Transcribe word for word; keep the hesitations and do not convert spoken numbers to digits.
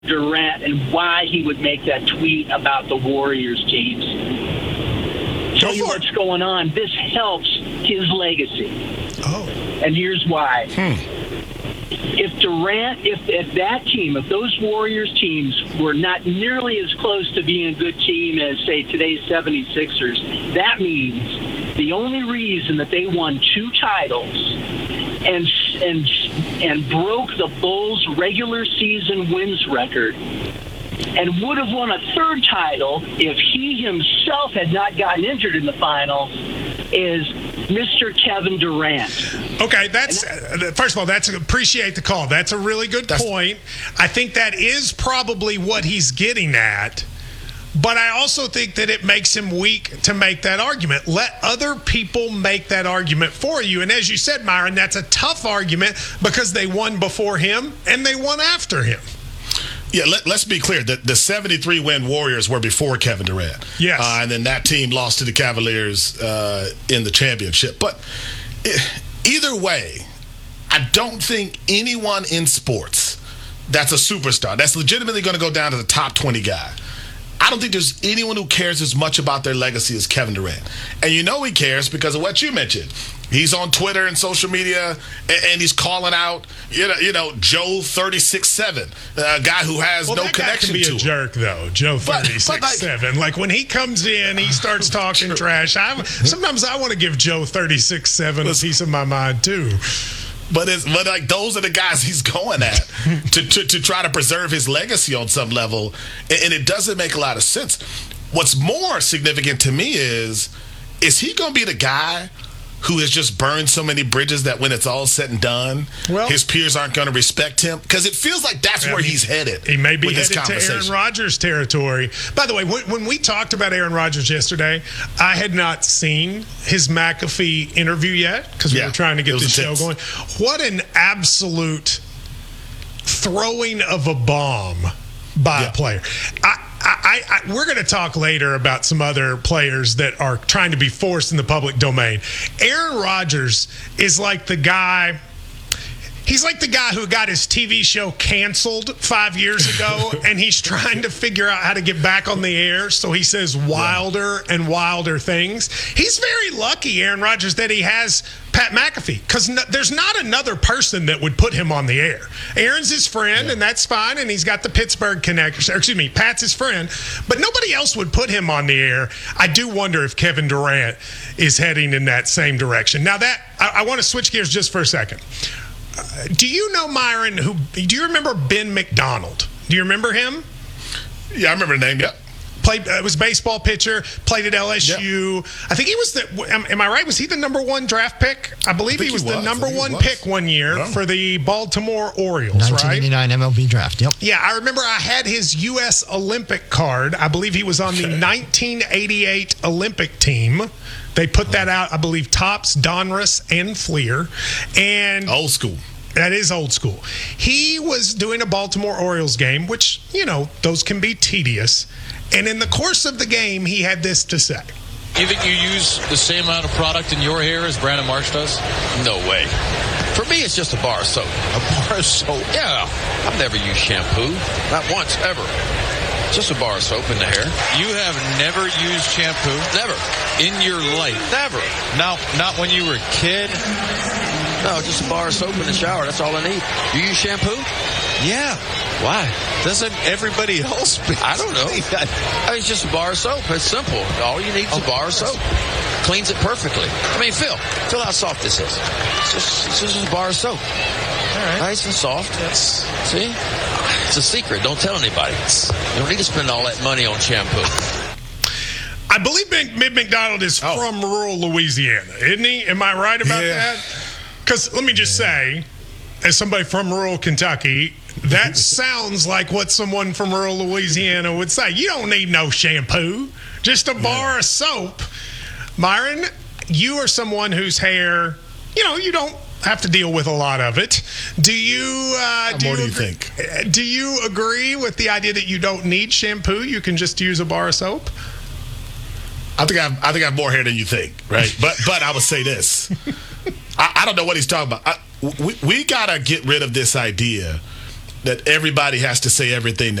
Durant and why he would make that tweet about the Warriors teams. Tell you what's going on. This helps his legacy. Oh. And here's why. Hmm. If Durant, if, if that team, if those Warriors teams were not nearly as close to being a good team as, say, today's seventy-sixers, that means the only reason that they won two titles and and and broke the Bulls' regular season wins record and would have won a third title if he himself had not gotten injured in the finals is Mister Kevin Durant. Okay, that's uh, first of all, that's appreciate the call. That's a really good that's, point. I think that is probably what he's getting at. But I also think that it makes him weak to make that argument. Let other people make that argument for you. And as you said, Myron, that's a tough argument because they won before him and they won after him. Yeah, let, let's be clear. The, the seventy-three win Warriors were before Kevin Durant. Yes. Uh, and then that team lost to the Cavaliers uh, in the championship. But it, either way, I don't think anyone in sports that's a superstar, that's legitimately going to go down to the top twenty guy, I don't think there's anyone who cares as much about their legacy as Kevin Durant. And you know he cares because of what you mentioned. He's on Twitter and social media, and, and he's calling out, you know, you know Joe thirty-six seven, a guy who has well, no that connection guy can be to a him. jerk, though, Joe thirty-six seven. Like, like when he comes in, he starts talking trash. I'm, sometimes I want to give Joe thirty-six seven a piece of my mind, too. But it's but like those are the guys he's going at to, to to try to preserve his legacy on some level, and, and it doesn't make a lot of sense. What's more significant to me is, is he going to be the guy who has just burned so many bridges that when it's all said and done, well, his peers aren't going to respect him? Because it feels like that's I where mean, he's headed. He may be with headed this to Aaron Rodgers territory. By the way, when, when we talked about Aaron Rodgers yesterday, I had not seen his McAfee interview yet because we yeah, were trying to get the show intense. going. What an absolute throwing of a bomb by yeah. a player. I, I, I, we're going to talk later about some other players that are trying to be forced in the public domain. Aaron Rodgers is like the guy. He's like the guy who got his T V show canceled five years ago, and he's trying to figure out how to get back on the air, so he says wilder yeah. and wilder things. He's very lucky, Aaron Rodgers, that he has Pat McAfee, because no, there's not another person that would put him on the air. Aaron's his friend, yeah. and that's fine, and he's got the Pittsburgh connection. Excuse me, Pat's his friend, but nobody else would put him on the air. I do wonder if Kevin Durant is heading in that same direction. Now, that I, I want to switch gears just for a second. Uh, do you know, Myron, who do you remember Ben McDonald? Do you remember him? Yeah, I remember the name, yeah. Played, uh, was a baseball pitcher, played at L S U. Yep. I think he was the, am, am I right? Was he the number one draft pick? I believe I he, was he was the number one pick one year yeah. for the Baltimore Orioles, nineteen eighty-nine right? M L B draft, yep. Yeah, I remember I had his U S Olympic card. I believe he was on okay. the nineteen eighty-eight Olympic team. They put that out, I believe, Topps, Donruss, and Fleer. And old school. That is old school. He was doing a Baltimore Orioles game, which, you know, those can be tedious. And in the course of the game, he had this to say. You think you use the same amount of product in your hair as Brandon Marsh does? No way. For me, it's just a bar of soap. A bar of soap? Yeah. I've never used shampoo. Not once, ever. Just a bar of soap in the hair. You have never used shampoo? Never. In your life? Never. Now, not when you were a kid? No, just a bar of soap in the shower. That's all I need. You use shampoo? Yeah. Why? Doesn't everybody else? I don't know. I mean, it's just a bar of soap. It's simple. All you need is a bar of soap. Cleans it perfectly. I mean, Phil, feel how soft this is. It's just, it's just a bar of soap. All right. Nice and soft. That's, see? It's a secret. Don't tell anybody. You don't need to spend all that money on shampoo. I believe Mick McDonald is oh. from rural Louisiana, isn't he? Am I right about yeah. that? Because let me just say, as somebody from rural Kentucky, that sounds like what someone from rural Louisiana would say. You don't need no shampoo, just a bar yeah. of soap. Myron, you are someone whose hair, you know, you don't have to deal with a lot of it. Do you? Uh, do more you do you agree, think? Do you agree with the idea that you don't need shampoo? You can just use a bar of soap? I think I've, I think I have more hair than you think, right? But but I would say this. I, I don't know what he's talking about. I, we we got to get rid of this idea that everybody has to say everything